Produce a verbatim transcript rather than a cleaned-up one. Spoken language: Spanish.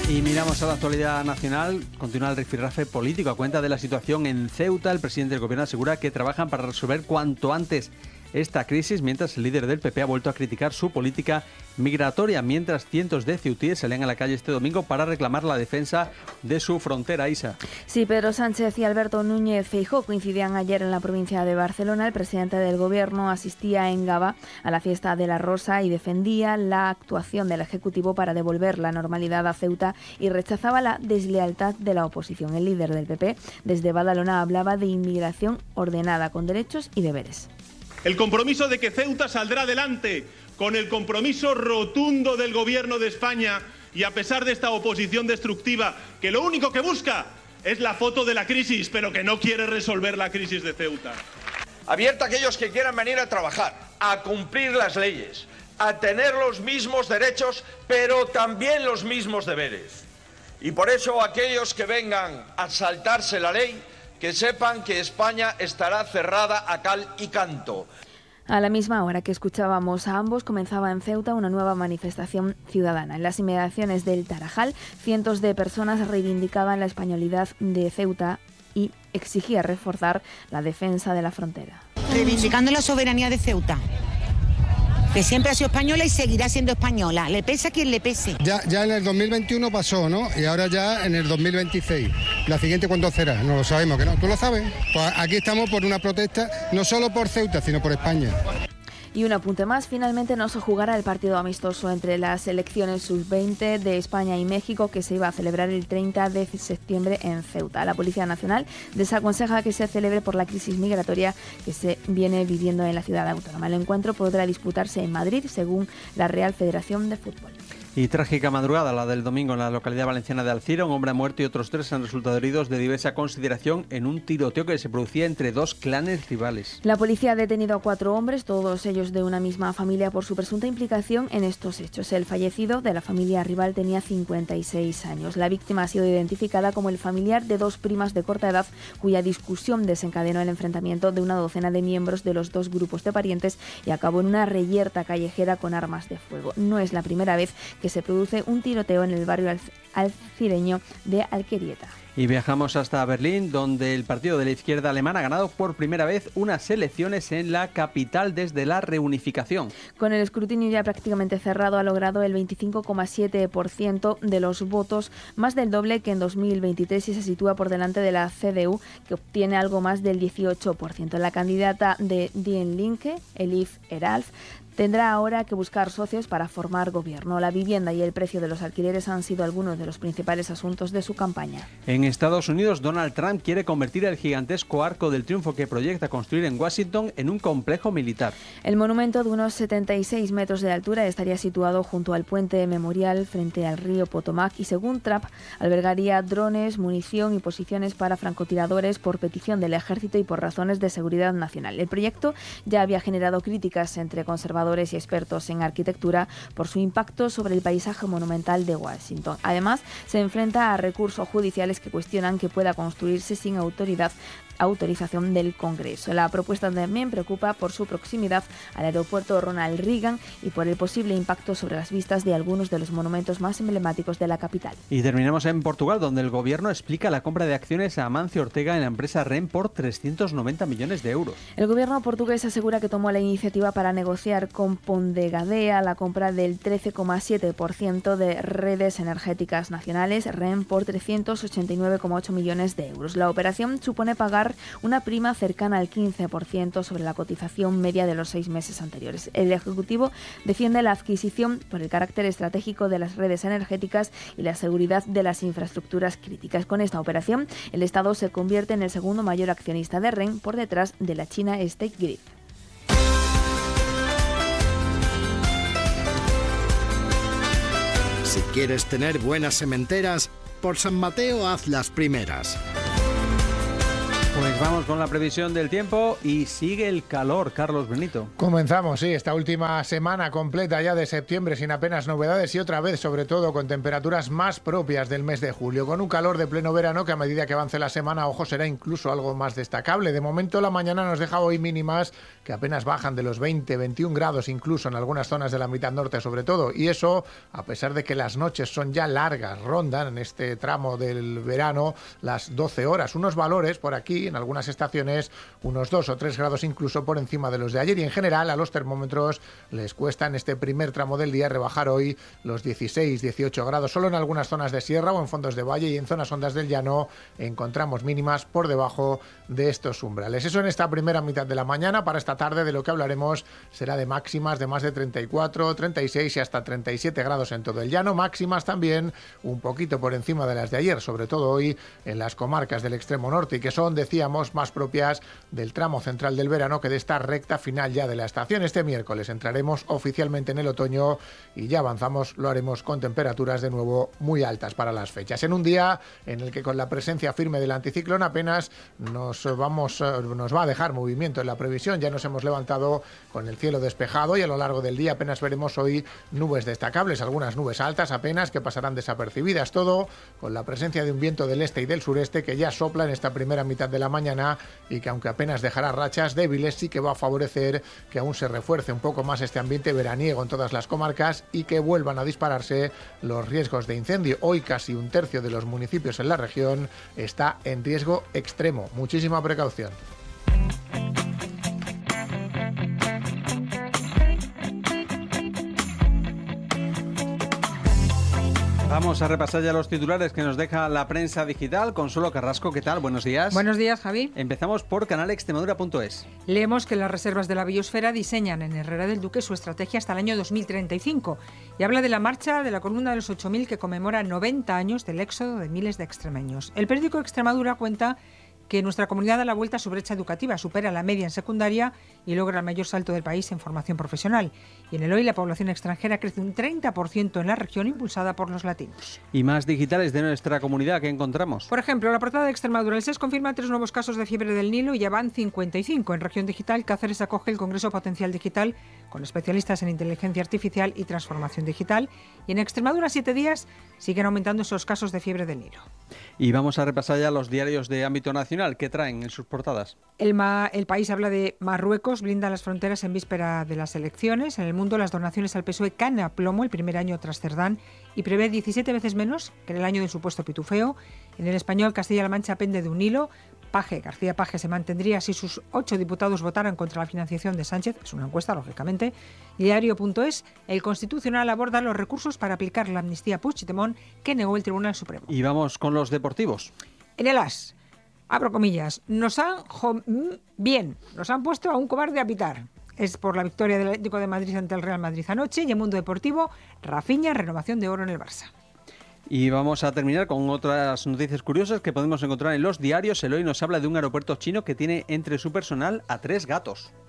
Y miramos a la actualidad nacional. Continúa el rifirrafe político. A cuenta de la situación en Ceuta, el presidente del gobierno asegura que trabajan para resolver cuanto antes esta crisis, mientras el líder del P P ha vuelto a criticar su política migratoria, mientras cientos de ceutíes salían a la calle este domingo para reclamar la defensa de su frontera. Isa. Sí, Pedro Sánchez y Alberto Núñez Feijóo coincidían ayer en la provincia de Barcelona. El presidente del gobierno asistía en Gavà a la fiesta de la Rosa y defendía la actuación del Ejecutivo para devolver la normalidad a Ceuta y rechazaba la deslealtad de la oposición. El líder del P P desde Badalona hablaba de inmigración ordenada con derechos y deberes. El compromiso de que Ceuta saldrá adelante, con el compromiso rotundo del Gobierno de España y a pesar de esta oposición destructiva que lo único que busca es la foto de la crisis, pero que no quiere resolver la crisis de Ceuta. Abierta a aquellos que quieran venir a trabajar, a cumplir las leyes, a tener los mismos derechos, pero también los mismos deberes. Y por eso aquellos que vengan a saltarse la ley, que sepan que España estará cerrada a cal y canto. A la misma hora que escuchábamos a ambos, comenzaba en Ceuta una nueva manifestación ciudadana. En las inmediaciones del Tarajal, cientos de personas reivindicaban la españolidad de Ceuta y exigían reforzar la defensa de la frontera. Reivindicando la soberanía de Ceuta, que siempre ha sido española y seguirá siendo española, le pese a quien le pese. Ya, ya en el dos mil veintiuno pasó, ¿no? Y ahora ya en el dos mil veintiséis. ¿La siguiente cuándo será? No lo sabemos, ¿que no? ¿Tú lo sabes? Pues aquí estamos por una protesta, no solo por Ceuta, sino por España. Y un apunte más, finalmente no se jugará el partido amistoso entre las selecciones sub veinte de España y México que se iba a celebrar el treinta de septiembre en Ceuta. La Policía Nacional desaconseja que se celebre por la crisis migratoria que se viene viviendo en la ciudad autónoma. El encuentro podrá disputarse en Madrid, según la Real Federación de Fútbol. Y trágica madrugada, la del domingo en la localidad valenciana de Alcira. Un hombre ha muerto y otros tres han resultado heridos de diversa consideración en un tiroteo que se producía entre dos clanes rivales. La policía ha detenido a cuatro hombres, todos ellos de una misma familia, por su presunta implicación en estos hechos. El fallecido de la familia rival tenía cincuenta y seis años. La víctima ha sido identificada como el familiar de dos primas de corta edad, cuya discusión desencadenó el enfrentamiento de una docena de miembros de los dos grupos de parientes y acabó en una reyerta callejera con armas de fuego. No es la primera vez que se produce un tiroteo en el barrio alcireño de Alquerieta. Y viajamos hasta Berlín, donde el partido de la izquierda alemana ha ganado por primera vez unas elecciones en la capital desde la reunificación. Con el escrutinio ya prácticamente cerrado, ha logrado el veinticinco coma siete por ciento de los votos, más del doble que en dos mil veintitrés, y se sitúa por delante de la C D U, que obtiene algo más del dieciocho por ciento. La candidata de Die Linke, Elif Eralf, tendrá ahora que buscar socios para formar gobierno. La vivienda y el precio de los alquileres han sido algunos de los principales asuntos de su campaña. En Estados Unidos, Donald Trump quiere convertir el gigantesco Arco del Triunfo que proyecta construir en Washington en un complejo militar. El monumento de unos setenta y seis metros de altura estaría situado junto al puente memorial frente al río Potomac y, según Trump, albergaría drones, munición y posiciones para francotiradores por petición del ejército y por razones de seguridad nacional. El proyecto ya había generado críticas entre conservadores y expertos en arquitectura por su impacto sobre el paisaje monumental de Washington. Además, se enfrenta a recursos judiciales que cuestionan que pueda construirse sin autoridad autorización del Congreso. La propuesta también preocupa por su proximidad al aeropuerto Ronald Reagan y por el posible impacto sobre las vistas de algunos de los monumentos más emblemáticos de la capital. Y terminamos en Portugal, donde el gobierno explica la compra de acciones a Amancio Ortega en la empresa REN por trescientos noventa millones de euros. El gobierno portugués asegura que tomó la iniciativa para negociar con Pondegadea la compra del trece coma siete por ciento de redes energéticas nacionales REN por trescientos ochenta y nueve coma ocho millones de euros. La operación supone pagar una prima cercana al quince por ciento sobre la cotización media de los seis meses anteriores. El Ejecutivo defiende la adquisición por el carácter estratégico de las redes energéticas y la seguridad de las infraestructuras críticas. Con esta operación, el Estado se convierte en el segundo mayor accionista de REN, por detrás de la China State Grid. Si quieres tener buenas sementeras, por San Mateo haz las primeras. Pues vamos con la previsión del tiempo y sigue el calor, Carlos Benito. Comenzamos, sí, esta última semana completa ya de septiembre sin apenas novedades y otra vez, sobre todo, con temperaturas más propias del mes de julio, con un calor de pleno verano que a medida que avance la semana, ojo, será incluso algo más destacable. De momento la mañana nos deja hoy mínimas que apenas bajan de los veinte, veintiún grados, incluso en algunas zonas de la mitad norte sobre todo, y eso a pesar de que las noches son ya largas, rondan en este tramo del verano las doce horas, unos valores por aquí en algunas estaciones unos dos o tres grados incluso por encima de los de ayer, y en general a los termómetros les cuesta en este primer tramo del día rebajar hoy los dieciséis, dieciocho grados. Solo en algunas zonas de sierra o en fondos de valle y en zonas hondas del llano encontramos mínimas por debajo de estos umbrales. Eso en esta primera mitad de la mañana. Para esta tarde de lo que hablaremos será de máximas de más de treinta y cuatro, treinta y seis y hasta treinta y siete grados en todo el llano, máximas también un poquito por encima de las de ayer, sobre todo hoy en las comarcas del extremo norte, y que son, decíamos, más propias del tramo central del verano que de esta recta final ya de la estación. Este miércoles entraremos oficialmente en el otoño y ya avanzamos, lo haremos con temperaturas de nuevo muy altas para las fechas. En un día en el que con la presencia firme del anticiclón apenas nos, vamos, nos va a dejar movimiento en la previsión. Ya nos hemos levantado con el cielo despejado y a lo largo del día apenas veremos hoy nubes destacables, algunas nubes altas apenas que pasarán desapercibidas. Todo con la presencia de un viento del este y del sureste que ya sopla en esta primera mitad de la mañana y que aunque apenas dejará rachas débiles, sí que va a favorecer que aún se refuerce un poco más este ambiente veraniego en todas las comarcas y que vuelvan a dispararse los riesgos de incendio. Hoy casi un tercio de los municipios en la región está en riesgo extremo. Muchísima precaución. Vamos a repasar ya los titulares que nos deja la prensa digital. Consuelo Carrasco, ¿qué tal? Buenos días. Buenos días, Javi. Empezamos por canal extremadura punto es. Leemos que las reservas de la biosfera diseñan en Herrera del Duque su estrategia hasta el año dos mil treinta y cinco y habla de la marcha de la columna de los ocho mil que conmemora noventa años del éxodo de miles de extremeños. El periódico Extremadura cuenta que nuestra comunidad da la vuelta a su brecha educativa, supera la media en secundaria y logra el mayor salto del país en formación profesional. Y en el hoy la población extranjera crece un treinta por ciento en la región, impulsada por los latinos. Y más digitales de nuestra comunidad, ¿qué encontramos? Por ejemplo, la portada de Extremadura, el S E S confirma tres nuevos casos de fiebre del Nilo y ya van cincuenta y cinco. En región digital, Cáceres acoge el Congreso Potencial Digital con especialistas en inteligencia artificial y transformación digital. Y en Extremadura, siete días, siguen aumentando esos casos de fiebre del Nilo. Y vamos a repasar ya los diarios de ámbito nacional. ¿Qué traen en sus portadas? El, Ma, el país habla de Marruecos, blinda las fronteras en víspera de las elecciones. En el mundo, las donaciones al P S O E caen a plomo el primer año tras Cerdán y prevé diecisiete veces menos que en el año del supuesto pitufeo. En el Español, Castilla-La Mancha pende de un hilo. Paje, García Paje se mantendría si sus ocho diputados votaran contra la financiación de Sánchez. Es una encuesta, lógicamente. Diario punto es, el Constitucional aborda los recursos para aplicar la amnistía a Puigdemont que negó el Tribunal Supremo. Y vamos con los deportivos. En el As, abro comillas, nos han... Jo- bien, nos han puesto a un cobarde a pitar. Es por la victoria del Atlético de Madrid ante el Real Madrid anoche. Y en Mundo Deportivo, Rafinha, renovación de oro en el Barça. Y vamos a terminar con otras noticias curiosas que podemos encontrar en los diarios. El Hoy nos habla de un aeropuerto chino que tiene entre su personal a tres gatos.